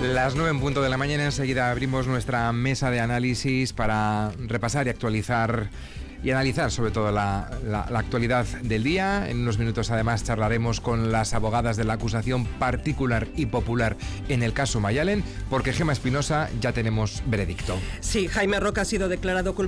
Las 9 en punto de la mañana, enseguida abrimos nuestra mesa de análisis para repasar y actualizar y analizar sobre todo la actualidad del día. En unos minutos además charlaremos con las abogadas de la acusación particular y popular en el caso Mayalen, porque Gemma Espinosa ya tenemos veredicto. Sí, Jaime Roca ha sido declarado culpable